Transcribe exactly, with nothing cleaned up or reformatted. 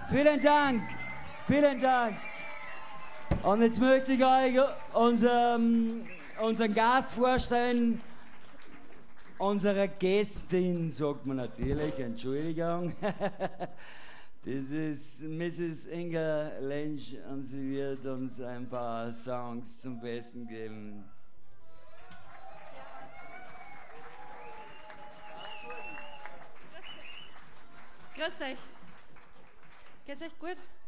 Vielen Dank, vielen Dank. Und jetzt möchte ich euch unseren, unseren Gast vorstellen. Unsere Gästin, sagt man natürlich, Entschuldigung. Das ist Misses Inga Lensch und sie wird uns ein paar Songs zum Besten geben. Grüß euch. Geht's euch gut?